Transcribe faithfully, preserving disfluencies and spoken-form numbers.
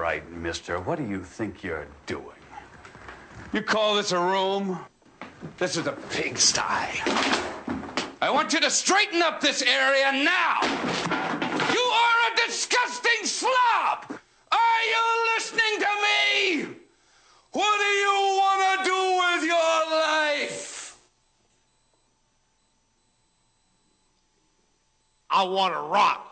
right, mister. What do you think you're doing? You call this a room? This is a pigsty. I want you to straighten up this area now. You are a disgusting slob. Are you listening to me? What do you want to do with your life? I want to rock.